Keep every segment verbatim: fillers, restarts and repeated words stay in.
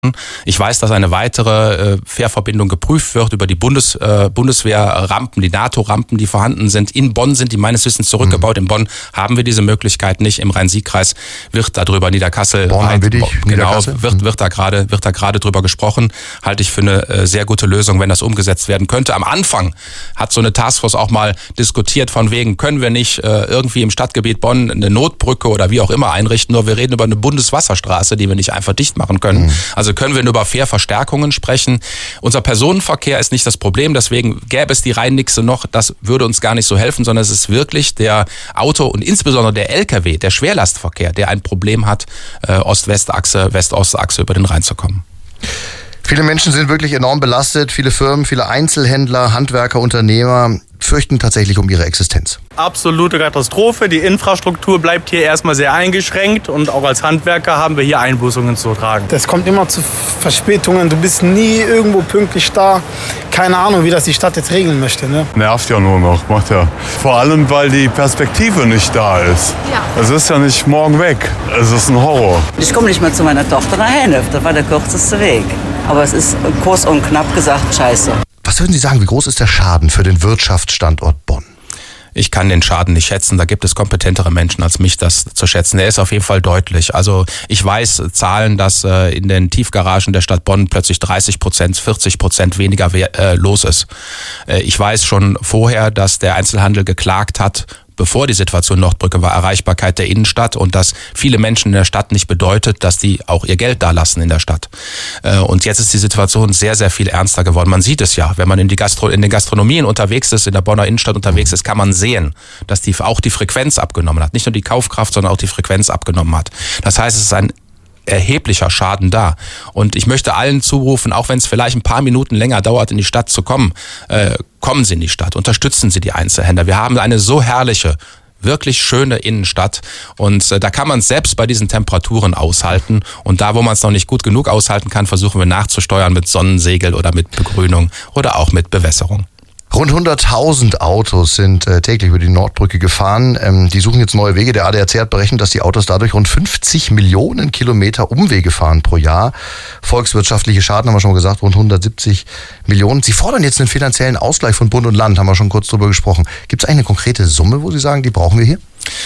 Ich weiß, dass eine weitere äh, Fährverbindung geprüft wird über die Bundes, äh, Bundeswehrrampen, die NATO-Rampen, die vorhanden sind. In Bonn sind die meines Wissens zurückgebaut. Mhm. In Bonn haben wir diese Möglichkeit nicht. Im Rhein-Sieg-Kreis wird darüber Niederkassel, Bonn haben wir dich, genau, Niederkassel. wird, wird da gerade, wird da gerade drüber gesprochen. Halte ich für eine äh, sehr gute Lösung, wenn das umgesetzt werden könnte. Am Anfang hat so eine Taskforce auch mal diskutiert von wegen, können wir nicht äh, irgendwie im Stadtgebiet Bonn eine Notbrücke oder wie auch immer einrichten, nur wir reden über eine Bundeswasserstraße, die wir nicht einfach dicht machen können. Mhm. Also können wir nur über Fährverstärkungen sprechen. Unser Personenverkehr ist nicht das Problem, deswegen gäbe es die Rhein-Nixe noch, das würde uns gar nicht so helfen, sondern es ist wirklich der Auto- und insbesondere der L K W, der Schwerlastverkehr, der ein Problem hat, äh, Ost-West-Achse, West-Ost-Achse über den Rhein zu kommen. Viele Menschen sind wirklich enorm belastet, viele Firmen, viele Einzelhändler, Handwerker, Unternehmer fürchten tatsächlich um ihre Existenz. Absolute Katastrophe. Die Infrastruktur bleibt hier erstmal sehr eingeschränkt und auch als Handwerker haben wir hier Einbußungen zu tragen. Das kommt immer zu Verspätungen. Du bist nie irgendwo pünktlich da. Keine Ahnung, wie das die Stadt jetzt regeln möchte. Ne? Nervt ja nur noch, macht ja. Vor allem, weil die Perspektive nicht da ist. Ja. Es ist ja nicht morgen weg. Es ist ein Horror. Ich komme nicht mehr zu meiner Tochter nach Hennef. Das war der kürzeste Weg. Aber es ist kurz und knapp gesagt scheiße. Was würden Sie sagen, wie groß ist der Schaden für den Wirtschaftsstandort Bonn? Ich kann den Schaden nicht schätzen, da gibt es kompetentere Menschen als mich, das zu schätzen. Er ist auf jeden Fall deutlich. Also ich weiß Zahlen, dass äh, in den Tiefgaragen der Stadt Bonn plötzlich dreißig Prozent, vierzig Prozent weniger äh, los ist. Äh, ich weiß schon vorher, dass der Einzelhandel geklagt hat, bevor die Situation Nordbrücke war, Erreichbarkeit der Innenstadt und dass viele Menschen in der Stadt nicht bedeutet, dass die auch ihr Geld da lassen in der Stadt. Und jetzt ist die Situation sehr, sehr viel ernster geworden. Man sieht es ja, wenn man in, die Gastro- in den Gastronomien unterwegs ist, in der Bonner Innenstadt unterwegs ist, kann man sehen, dass die auch die Frequenz abgenommen hat. Nicht nur die Kaufkraft, sondern auch die Frequenz abgenommen hat. Das heißt, es ist ein erheblicher Schaden da. Und ich möchte allen zurufen, auch wenn es vielleicht ein paar Minuten länger dauert, in die Stadt zu kommen, äh, kommen Sie in die Stadt, unterstützen Sie die Einzelhändler. Wir haben eine so herrliche, wirklich schöne Innenstadt und äh, da kann man es selbst bei diesen Temperaturen aushalten und da, wo man es noch nicht gut genug aushalten kann, versuchen wir nachzusteuern mit Sonnensegel oder mit Begrünung oder auch mit Bewässerung. Rund hunderttausend Autos sind äh, täglich über die Nordbrücke gefahren. Ähm, die suchen jetzt neue Wege. Der A D A C hat berechnet, dass die Autos dadurch rund fünfzig Millionen Kilometer Umwege fahren pro Jahr. Volkswirtschaftliche Schaden haben wir schon mal gesagt, rund hundertsiebzig Millionen. Sie fordern jetzt einen finanziellen Ausgleich von Bund und Land, haben wir schon kurz drüber gesprochen. Gibt es eigentlich eine konkrete Summe, wo Sie sagen, die brauchen wir hier?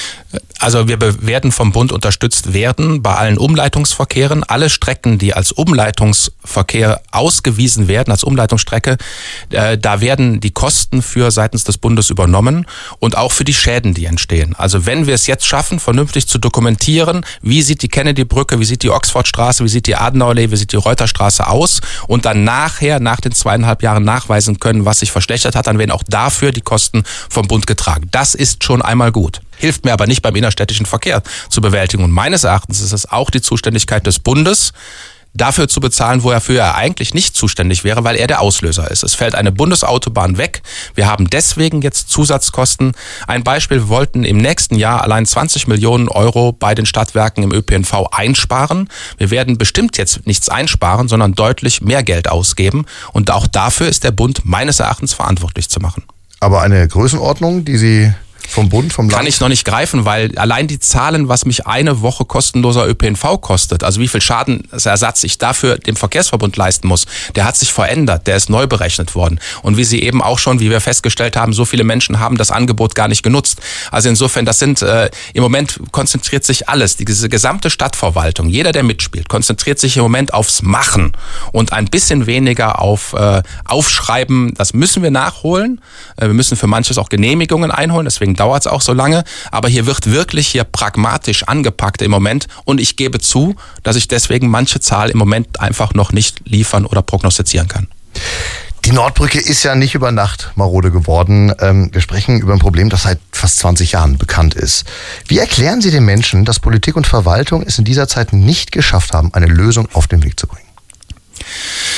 Also wir werden vom Bund unterstützt werden bei allen Umleitungsverkehren. Alle Strecken, die als Umleitungsverkehr ausgewiesen werden, als Umleitungsstrecke, äh, da werden die Kosten für seitens des Bundes übernommen und auch für die Schäden, die entstehen. Also wenn wir es jetzt schaffen, vernünftig zu dokumentieren, wie sieht die Kennedy-Brücke, wie sieht die Oxfordstraße, wie sieht die Adenauerallee, wie sieht die Reuterstraße aus und dann nachher, nach den zweieinhalb Jahren nachweisen können, was sich verschlechtert hat, dann werden auch dafür die Kosten vom Bund getragen. Das ist schon einmal gut. Hilft mir aber nicht beim innerstädtischen Verkehr zu bewältigen. Und meines Erachtens ist es auch die Zuständigkeit des Bundes, dafür zu bezahlen, wofür er eigentlich nicht zuständig wäre, weil er der Auslöser ist. Es fällt eine Bundesautobahn weg. Wir haben deswegen jetzt Zusatzkosten. Ein Beispiel, wir wollten im nächsten Jahr allein zwanzig Millionen Euro bei den Stadtwerken im Ö P N V einsparen. Wir werden bestimmt jetzt nichts einsparen, sondern deutlich mehr Geld ausgeben. Und auch dafür ist der Bund meines Erachtens verantwortlich zu machen. Aber eine Größenordnung, die Sie vom Bund, vom Land? Kann ich noch nicht greifen, weil allein die Zahlen, was mich eine Woche kostenloser Ö P N V kostet, also wie viel Schadensersatz ich dafür dem Verkehrsverbund leisten muss, der hat sich verändert, der ist neu berechnet worden. Und wie Sie eben auch schon, wie wir festgestellt haben, so viele Menschen haben das Angebot gar nicht genutzt. Also insofern, das sind, äh, im Moment konzentriert sich alles, diese gesamte Stadtverwaltung, jeder, der mitspielt, konzentriert sich im Moment aufs Machen und ein bisschen weniger auf äh, Aufschreiben. Das müssen wir nachholen. Äh, wir müssen für manches auch Genehmigungen einholen, deswegen dauert es auch so lange, aber hier wird wirklich hier pragmatisch angepackt im Moment und ich gebe zu, dass ich deswegen manche Zahl im Moment einfach noch nicht liefern oder prognostizieren kann. Die Nordbrücke ist ja nicht über Nacht marode geworden. Wir sprechen über ein Problem, das seit fast zwanzig Jahren bekannt ist. Wie erklären Sie den Menschen, dass Politik und Verwaltung es in dieser Zeit nicht geschafft haben, eine Lösung auf den Weg zu bringen?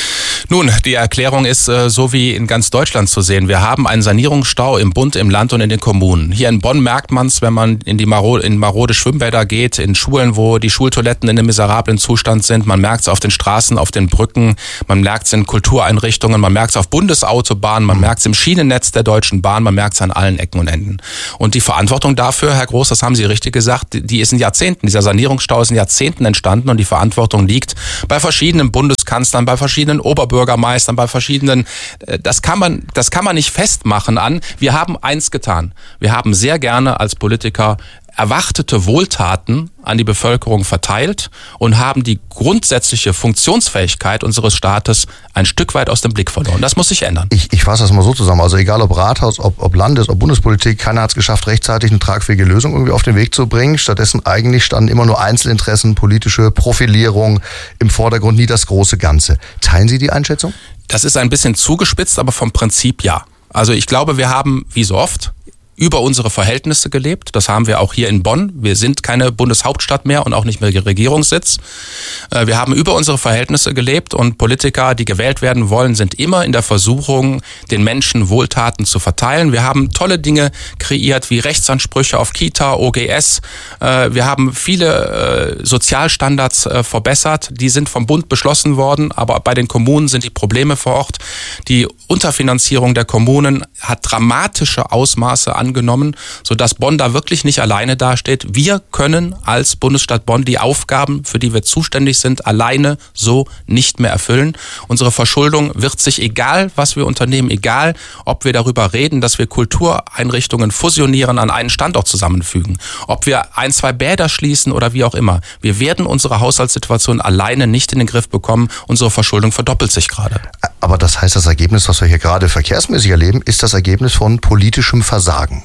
Nun, die Erklärung ist äh, so wie in ganz Deutschland zu sehen. Wir haben einen Sanierungsstau im Bund, im Land und in den Kommunen. Hier in Bonn merkt man es, wenn man in die Maro- in marode Schwimmbäder geht, in Schulen, wo die Schultoiletten in einem miserablen Zustand sind. Man merkt es auf den Straßen, auf den Brücken, man merkt es in Kultureinrichtungen, man merkt es auf Bundesautobahnen, man merkt es im Schienennetz der Deutschen Bahn, man merkt es an allen Ecken und Enden. Und die Verantwortung dafür, Herr Groß, das haben Sie richtig gesagt, die ist in Jahrzehnten, dieser Sanierungsstau ist in Jahrzehnten entstanden und die Verantwortung liegt bei verschiedenen Bundeskanzlern, bei verschiedenen Oberbürgermeistern, bei verschiedenen, das kann man, das kann man nicht festmachen an. Wir haben eins getan. Wir haben sehr gerne als Politiker erwartete Wohltaten an die Bevölkerung verteilt und haben die grundsätzliche Funktionsfähigkeit unseres Staates ein Stück weit aus dem Blick verloren. Das muss sich ändern. Ich, ich fasse das mal so zusammen. Also egal ob Rathaus, ob, ob Landes-, ob Bundespolitik, keiner hat es geschafft, rechtzeitig eine tragfähige Lösung irgendwie auf den Weg zu bringen. Stattdessen eigentlich standen immer nur Einzelinteressen, politische Profilierung im Vordergrund, nie das große Ganze. Teilen Sie die Einschätzung? Das ist ein bisschen zugespitzt, aber vom Prinzip ja. Also ich glaube, wir haben, wie so oft, über unsere Verhältnisse gelebt. Das haben wir auch hier in Bonn. Wir sind keine Bundeshauptstadt mehr und auch nicht mehr Regierungssitz. Wir haben über unsere Verhältnisse gelebt und Politiker, die gewählt werden wollen, sind immer in der Versuchung, den Menschen Wohltaten zu verteilen. Wir haben tolle Dinge kreiert, wie Rechtsansprüche auf Kita, O G S. Wir haben viele Sozialstandards verbessert. Die sind vom Bund beschlossen worden, aber bei den Kommunen sind die Probleme vor Ort. Die Unterfinanzierung der Kommunen hat dramatische Ausmaße angenommen. angenommen, sodass Bonn da wirklich nicht alleine dasteht. Wir können als Bundesstadt Bonn die Aufgaben, für die wir zuständig sind, alleine so nicht mehr erfüllen. Unsere Verschuldung wird sich, egal was wir unternehmen, egal ob wir darüber reden, dass wir Kultureinrichtungen fusionieren, an einen Standort zusammenfügen, ob wir ein, zwei Bäder schließen oder wie auch immer. Wir werden unsere Haushaltssituation alleine nicht in den Griff bekommen. Unsere Verschuldung verdoppelt sich gerade. Aber das heißt, das Ergebnis, was wir hier gerade verkehrsmäßig erleben, ist das Ergebnis von politischem Versagen.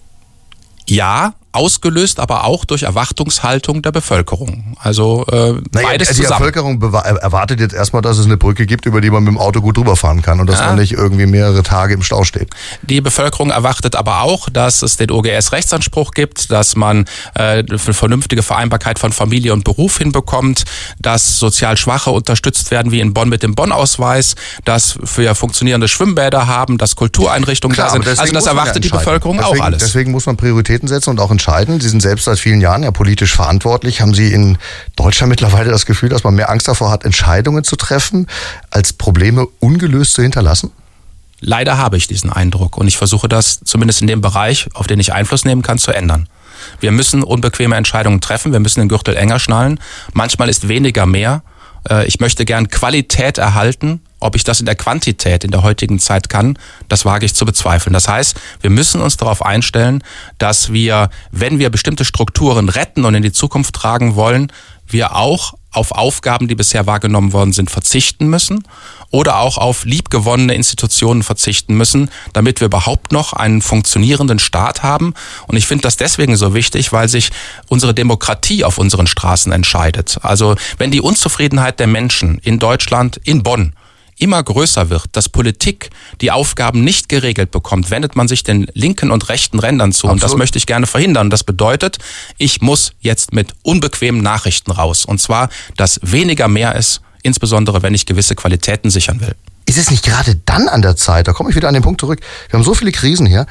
Ja, ausgelöst aber auch durch Erwartungshaltung der Bevölkerung. Also äh, naja, beides die zusammen. Die Bevölkerung erwartet jetzt erstmal, dass es eine Brücke gibt, über die man mit dem Auto gut drüber fahren kann und dass ja. man nicht irgendwie mehrere Tage im Stau steht. Die Bevölkerung erwartet aber auch, dass es den O G S-Rechtsanspruch gibt, dass man äh, eine vernünftige Vereinbarkeit von Familie und Beruf hinbekommt, dass sozial Schwache unterstützt werden, wie in Bonn mit dem Bonn-Ausweis, dass wir funktionierende Schwimmbäder haben, dass Kultureinrichtungen Klar, da sind. Also das erwartet ja die Bevölkerung deswegen, auch alles. Deswegen muss man Prioritäten setzen und auch entscheiden. Sie sind selbst seit vielen Jahren ja politisch verantwortlich. Haben Sie in Deutschland mittlerweile das Gefühl, dass man mehr Angst davor hat, Entscheidungen zu treffen, als Probleme ungelöst zu hinterlassen? Leider habe ich diesen Eindruck und ich versuche das zumindest in dem Bereich, auf den ich Einfluss nehmen kann, zu ändern. Wir müssen unbequeme Entscheidungen treffen, wir müssen den Gürtel enger schnallen. Manchmal ist weniger mehr. Ich möchte gern Qualität erhalten. Ob ich das in der Quantität in der heutigen Zeit kann, das wage ich zu bezweifeln. Das heißt, wir müssen uns darauf einstellen, dass wir, wenn wir bestimmte Strukturen retten und in die Zukunft tragen wollen, wir auch auf Aufgaben, die bisher wahrgenommen worden sind, verzichten müssen oder auch auf liebgewonnene Institutionen verzichten müssen, damit wir überhaupt noch einen funktionierenden Staat haben. Und ich finde das deswegen so wichtig, weil sich unsere Demokratie auf unseren Straßen entscheidet. Also wenn die Unzufriedenheit der Menschen in Deutschland, in Bonn, immer größer wird, dass Politik die Aufgaben nicht geregelt bekommt, wendet man sich den linken und rechten Rändern zu. Absolut. Und das möchte ich gerne verhindern. Das bedeutet, ich muss jetzt mit unbequemen Nachrichten raus. Und zwar, dass weniger mehr ist, insbesondere wenn ich gewisse Qualitäten sichern will. Ist es nicht gerade dann an der Zeit, da komme ich wieder an den Punkt zurück, wir haben so viele Krisen hier,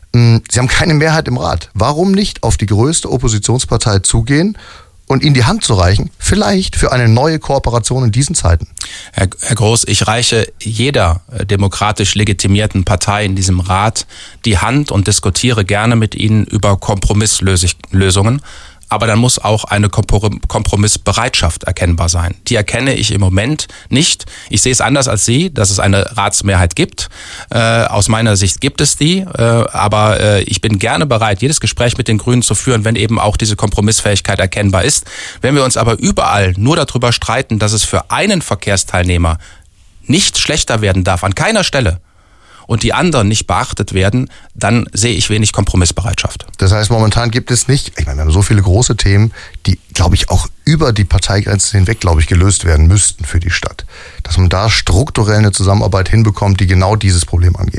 Sie haben keine Mehrheit im Rat. Warum nicht auf die größte Oppositionspartei zugehen und ihnen die Hand zu reichen, vielleicht für eine neue Kooperation in diesen Zeiten? Herr, Herr Groß, ich reiche jeder demokratisch legitimierten Partei in diesem Rat die Hand und diskutiere gerne mit Ihnen über Kompromisslösungen. Aber dann muss auch eine Kompromissbereitschaft erkennbar sein. Die erkenne ich im Moment nicht. Ich sehe es anders als Sie, dass es eine Ratsmehrheit gibt. Äh, aus meiner Sicht gibt es die. Äh, aber äh, ich bin gerne bereit, jedes Gespräch mit den Grünen zu führen, wenn eben auch diese Kompromissfähigkeit erkennbar ist. Wenn wir uns aber überall nur darüber streiten, dass es für einen Verkehrsteilnehmer nicht schlechter werden darf, an keiner Stelle, und die anderen nicht beachtet werden, dann sehe ich wenig Kompromissbereitschaft. Das heißt, momentan gibt es nicht, ich meine, wir haben so viele große Themen, die, glaube ich, auch über die Parteigrenzen hinweg, glaube ich, gelöst werden müssten für die Stadt. Dass man da strukturell eine Zusammenarbeit hinbekommt, die genau dieses Problem angeht.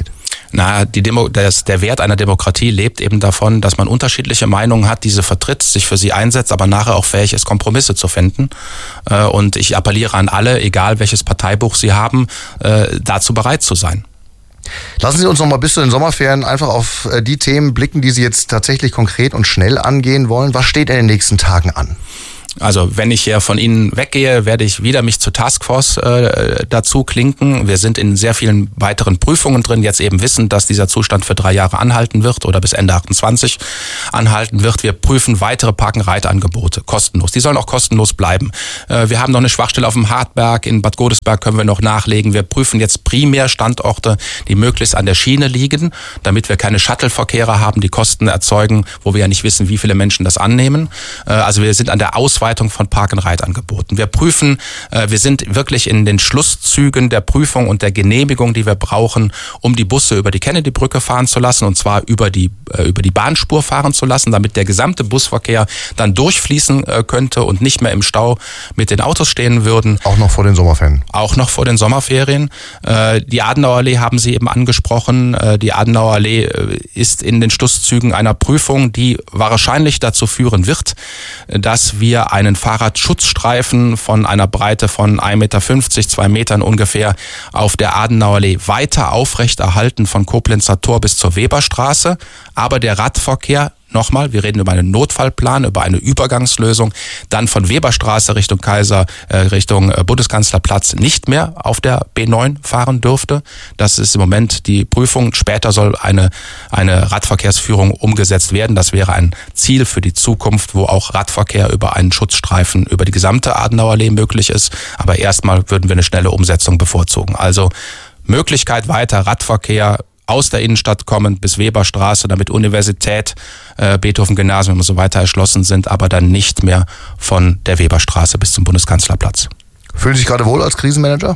Na, die Demo, das, der Wert einer Demokratie lebt eben davon, dass man unterschiedliche Meinungen hat, diese vertritt, sich für sie einsetzt, aber nachher auch fähig ist, Kompromisse zu finden. Und ich appelliere an alle, egal welches Parteibuch sie haben, dazu bereit zu sein. Lassen Sie uns noch mal bis zu den Sommerferien einfach auf die Themen blicken, die Sie jetzt tatsächlich konkret und schnell angehen wollen. Was steht in den nächsten Tagen an? Also wenn ich hier von Ihnen weggehe, werde ich wieder mich zur Taskforce äh, dazu klinken. Wir sind in sehr vielen weiteren Prüfungen drin, jetzt eben wissen, dass dieser Zustand für drei Jahre anhalten wird oder bis Ende achtundzwanzig anhalten wird. Wir prüfen weitere Park-and-Ride-Angebote, kostenlos. Die sollen auch kostenlos bleiben. Äh, wir haben noch eine Schwachstelle auf dem Hartberg, in Bad Godesberg können wir noch nachlegen. Wir prüfen jetzt primär Standorte, die möglichst an der Schiene liegen, damit wir keine Shuttle-Verkehre haben, die Kosten erzeugen, wo wir ja nicht wissen, wie viele Menschen das annehmen. Äh, also wir sind an der Ausweitung von Park-and-Ride-Angeboten. Wir prüfen, äh, wir sind wirklich in den Schlusszügen der Prüfung und der Genehmigung, die wir brauchen, um die Busse über die Kennedy-Brücke fahren zu lassen, und zwar über die, äh, über die Bahnspur fahren zu lassen, damit der gesamte Busverkehr dann durchfließen äh, könnte und nicht mehr im Stau mit den Autos stehen würden. Auch noch vor den Sommerferien. Auch noch vor den Sommerferien. Äh, die Adenauerallee haben Sie eben angesprochen. Äh, die Adenauerallee äh, ist in den Schlusszügen einer Prüfung, die wahrscheinlich dazu führen wird, dass wir einen Fahrradschutzstreifen von einer Breite von ein Meter fünfzig, zwei Metern ungefähr auf der Adenauerallee weiter aufrechterhalten von Koblenzer Tor bis zur Weberstraße. Aber der Radverkehr, nochmal, wir reden über einen Notfallplan, über eine Übergangslösung, dann von Weberstraße Richtung Kaiser, äh, Richtung äh, Bundeskanzlerplatz nicht mehr auf der B neun fahren dürfte. Das ist im Moment die Prüfung. Später soll eine, eine Radverkehrsführung umgesetzt werden. Das wäre ein Ziel für die Zukunft, wo auch Radverkehr über einen Schutzstreifen über die gesamte Adenauerallee möglich ist. Aber erstmal würden wir eine schnelle Umsetzung bevorzugen. Also Möglichkeit weiter Radverkehr aus der Innenstadt kommend bis Weberstraße, damit Universität, äh, Beethoven-Gymnasium und so weiter erschlossen sind, aber dann nicht mehr von der Weberstraße bis zum Bundeskanzlerplatz. Fühlen Sie sich gerade wohl als Krisenmanager?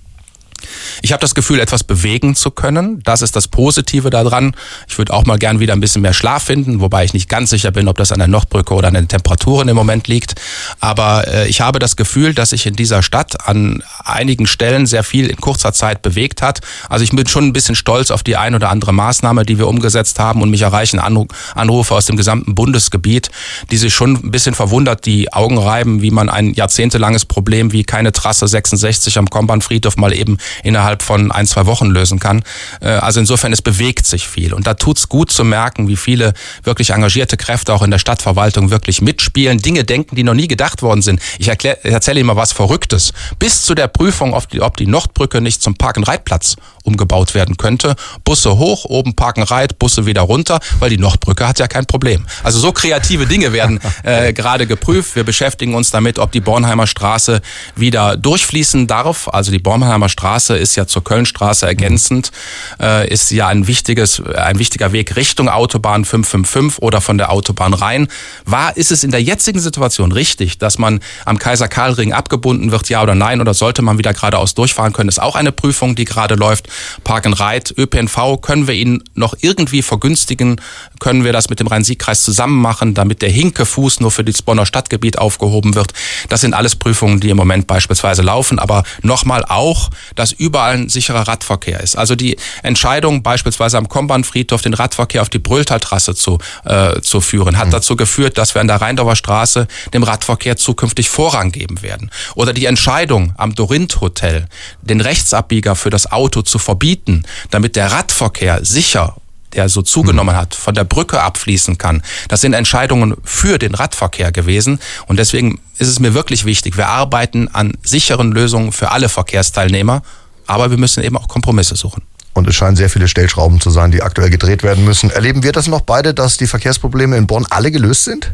Ich habe das Gefühl, etwas bewegen zu können. Das ist das Positive daran. Ich würde auch mal gern wieder ein bisschen mehr Schlaf finden, wobei ich nicht ganz sicher bin, ob das an der Nordbrücke oder an den Temperaturen im Moment liegt. Aber äh, ich habe das Gefühl, dass sich in dieser Stadt an einigen Stellen sehr viel in kurzer Zeit bewegt hat. Also ich bin schon ein bisschen stolz auf die ein oder andere Maßnahme, die wir umgesetzt haben, und mich erreichen Anrufe aus dem gesamten Bundesgebiet, die sich schon ein bisschen verwundert die Augen reiben, wie man ein jahrzehntelanges Problem wie keine Trasse sechsundsechzig am Kornbahnfriedhof mal eben innerhalb von ein, zwei Wochen lösen kann. Also insofern, es bewegt sich viel. Und da tut's gut zu merken, wie viele wirklich engagierte Kräfte auch in der Stadtverwaltung wirklich mitspielen, Dinge denken, die noch nie gedacht worden sind. Ich erklär, erzähle Ihnen mal was Verrücktes. Bis zu der Prüfung, ob die, ob die Nordbrücke nicht zum Park-and-Ride-Platz umgebaut werden könnte. Busse hoch, oben Park-and-Ride, Busse wieder runter, weil die Nordbrücke hat ja kein Problem. Also so kreative Dinge werden äh, gerade geprüft. Wir beschäftigen uns damit, ob die Bornheimer Straße wieder durchfließen darf. Also die Bornheimer Straße ist ja zur Kölnstraße ergänzend, äh, ist ja ein wichtiges, ein wichtiger Weg Richtung Autobahn fünf fünf fünf oder von der Autobahn rein. War, ist es in der jetzigen Situation richtig, dass man am Kaiser-Karl-Ring abgebunden wird, ja oder nein? Oder sollte man wieder geradeaus durchfahren können? Ist auch eine Prüfung, die gerade läuft. Park-and-Ride, Ö P N V, können wir ihn noch irgendwie vergünstigen? Können wir das mit dem Rhein-Sieg-Kreis zusammen machen, damit der Hinkefuß nur für das Bonner Stadtgebiet aufgehoben wird? Das sind alles Prüfungen, die im Moment beispielsweise laufen. Aber nochmal auch, dass überall ein sicherer Radverkehr ist. Also die Entscheidung, beispielsweise am Kornbahnfriedhof den Radverkehr auf die Brülltaltrasse zu, äh, zu führen, hat mhm. dazu geführt, dass wir an der Rheindorfer Straße dem Radverkehr zukünftig Vorrang geben werden. Oder die Entscheidung am Dorint-Hotel, den Rechtsabbieger für das Auto zu verbieten, damit der Radverkehr sicher, der so zugenommen hat, von der Brücke abfließen kann. Das sind Entscheidungen für den Radverkehr gewesen. Und deswegen ist es mir wirklich wichtig, wir arbeiten an sicheren Lösungen für alle Verkehrsteilnehmer, aber wir müssen eben auch Kompromisse suchen. Und es scheinen sehr viele Stellschrauben zu sein, die aktuell gedreht werden müssen. Erleben wir das noch beide, dass die Verkehrsprobleme in Bonn alle gelöst sind?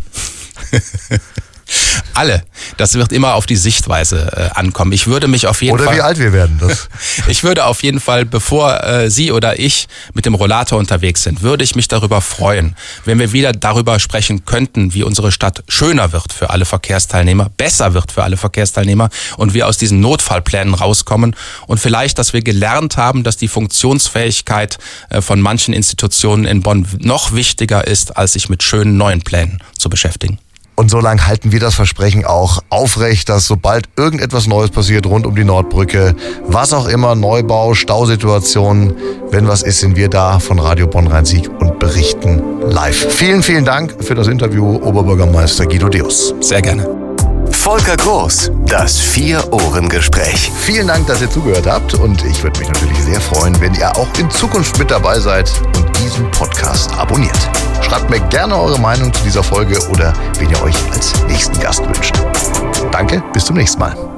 Alle. Das wird immer auf die Sichtweise äh, ankommen. Ich würde mich auf jeden oder Fall... Oder wie alt wir werden. Das. Ich würde auf jeden Fall, bevor äh, Sie oder ich mit dem Rollator unterwegs sind, würde ich mich darüber freuen, wenn wir wieder darüber sprechen könnten, wie unsere Stadt schöner wird für alle Verkehrsteilnehmer, besser wird für alle Verkehrsteilnehmer und wir aus diesen Notfallplänen rauskommen und vielleicht, dass wir gelernt haben, dass die Funktionsfähigkeit äh, von manchen Institutionen in Bonn noch wichtiger ist, als sich mit schönen neuen Plänen zu beschäftigen. Und so lange halten wir das Versprechen auch aufrecht, dass sobald irgendetwas Neues passiert rund um die Nordbrücke, was auch immer, Neubau, Stausituationen, wenn was ist, sind wir da von Radio Bonn-Rhein-Sieg und berichten live. Vielen, vielen Dank für das Interview, Oberbürgermeister Guido Deus. Sehr gerne. Volker Groß, das Vier-Ohren-Gespräch. Vielen Dank, dass ihr zugehört habt und ich würde mich natürlich sehr freuen, wenn ihr auch in Zukunft mit dabei seid und diesen Podcast abonniert. Schreibt mir gerne eure Meinung zu dieser Folge oder wen ihr euch als nächsten Gast wünscht. Danke, bis zum nächsten Mal.